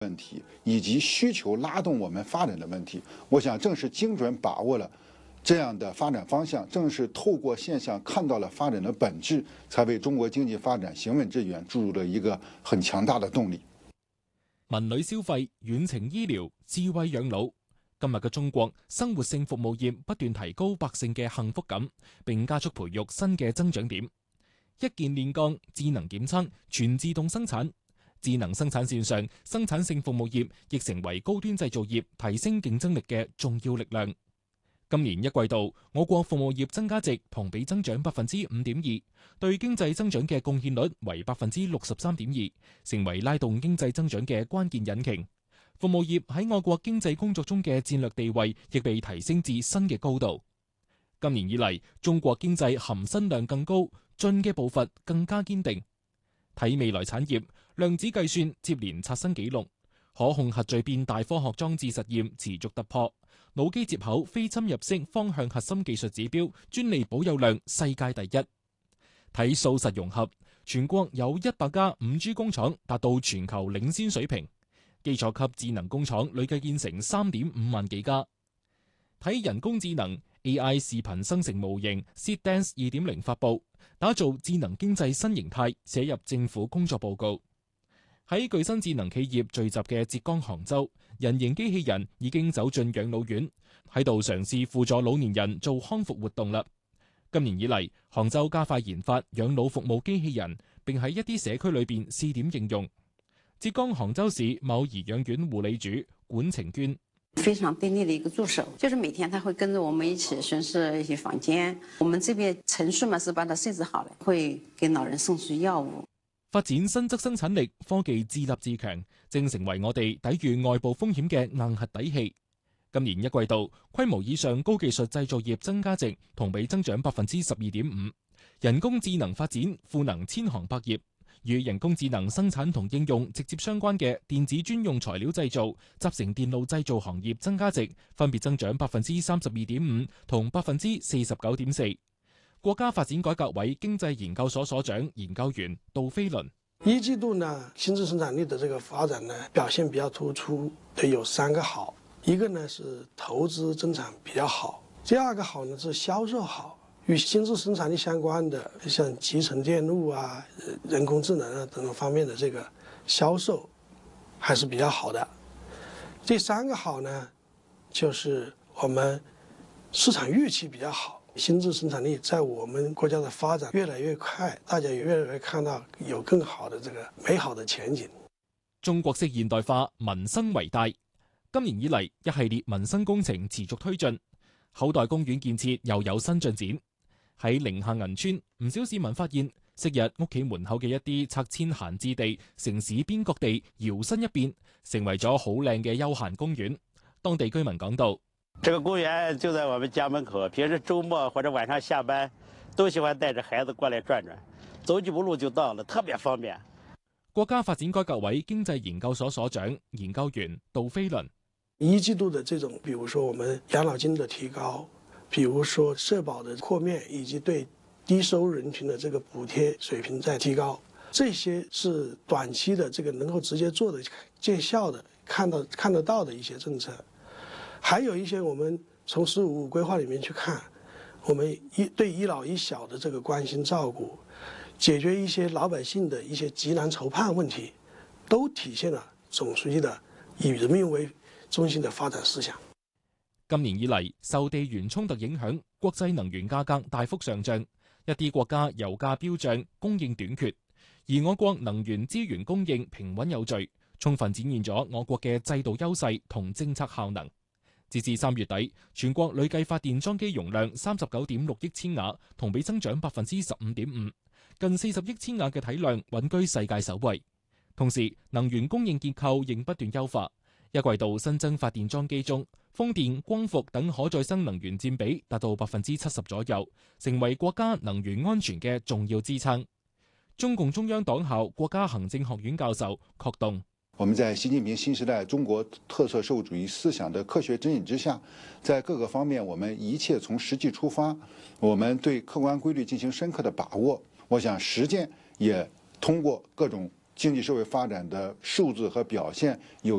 问题以及需求拉动我们发展的问题，我想正是精准把握了这样的发展方向，正是透過現象看到了發展的本質，才為中國經濟發展行穩致遠注入了一個很強大的動力。 文旅消費、遠程醫療、智慧養老，今日嘅中國生活性服務業不斷提高百姓嘅幸福感，並加速培育新嘅增長點。一鍵煉鋼、智能檢測、全自動生產。智能生產線上，生產性服務業亦成為高端製造業提升競爭力嘅重要力量。今年一季度，我國服務業增加值同比增長5.2%，對經濟增長嘅貢獻率為63.2%，成為拉動經濟增長嘅關鍵引擎。服務業喺我國經濟工作中嘅戰略地位亦被提升至新嘅高度。今年以嚟，中國經濟含新量更高，進嘅步伐更加堅定。睇未來產業，量子計算接連刷新紀錄，可控核聚變大科學裝置實驗持續突破，腦機接口非侵入式方向核心技術指標專利保有量世界第一。睇數實融合，全國有100家5G 工廠達到全球領先水平，基礎級智能工廠累計建成3.5萬幾家。睇人工智能 AI 視頻生成模型 Seedance 2.0 發布，打造智能經濟新形態，寫入政府工作報告。喺具新智能企業聚集嘅浙江杭州，人形機器人已經走進養老院，喺度嘗試輔助老年人做康復活動啦。今年以嚟，杭州加快研發養老服務機器人，並喺一啲社區裏邊試點應用。浙江杭州市某頤養院護理主管晴娟。 非常便利的一個助手，就是每天他會跟着我們一起巡視一些房間，我們這邊程序嘛是把它設置好了，會給老人送去藥物。 發展新質生產力，科技自立自強，正成為我哋抵禦外部風險嘅硬核底氣。今年一季度，規模以上高技術製造業增加值同比增長12.5%，人工智能發展賦能千行百業。與人工智能生產同應用直接相關嘅電子專用材料製造、集成電路製造行業增加值分別增長32.5%同49.4%。國家發展改革委經濟研究所所長研究員杜飛倫： 一季度呢，新質生產力的這個發展呢，表現比較突出的有3個好，一個呢是投資增長比較好，第2個好呢是銷售好。與新質生產力相關的，像集成電路啊、人工智能啊等等方面的這個銷售，還是比較好的。第3個好呢，就是我們市場預期比較好，新質生產力在我們國家的發展越來越快，大家也越來越看到有更好的這個美好的前景。 中國式現代化，民生為大。今年以嚟，一系列民生工程持續推進，口袋公園建設又有新進展。喺寧夏銀川，唔少市民發現，昔日屋企門口嘅一啲拆遷閒置地，城市邊角地搖身一變，成為咗好靚嘅休閒公園。當地居民講到： 這個公園就在我們家門口，平時周末或者晚上下班，都喜歡帶着孩子過來轉轉，走幾步路就到了，特別方便。 國家發展改革委經濟研究所所長研究員杜飛倫： 一季度的這種，比如說我們養老金的提高，比如說社保的擴面，以及對低收入人群的這個補貼水平在提高，這些是短期的這個能夠直接做的見效的看得到的一些政策。還有一些我們從15+5規劃裡面去看，我們對一老一小的這個關心照顧，解決一些老百姓的一些急難愁盼問題，都體現了總書記的以人民為中心的發展思想。 今年以嚟，受地緣衝突影響，國際能源價格大幅上漲，一啲國家油價飆漲，供應短缺，而我國能源資源供應平穩有序，充分展現咗我國嘅制度優勢同政策效能。截至3月底，全國累計發電裝機容量39.6億千瓦，同比增長15.5%，近40億千瓦嘅體量穩居世界首位。同時，能源供應結構仍不斷優化。一季度新增發電裝機中，風電、光伏等可再生能源佔比達到70%左右，成為國家能源安全嘅重要支撐。中共中央黨校國家行政學院教授郝棟： 我們在習近平新時代中國特色社會主義思想的科學指引之下，在各個方面我們一切從實際出發，我們對客觀規律進行深刻的把握。我想實踐也通過各種经济社会发展的数字和表现有